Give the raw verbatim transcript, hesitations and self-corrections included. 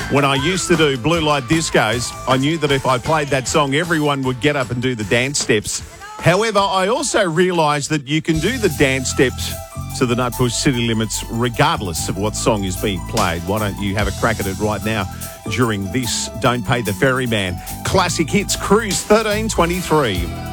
When I used to do blue light discos, I knew that if I played that song, everyone would get up and do the dance steps. However, I also realised that you can do the dance steps to the Nutbush City Limits regardless of what song is being played. Why don't you have a crack at it right now during this Don't Pay the Ferryman? Classic Hits Cruise thirteen twenty-three.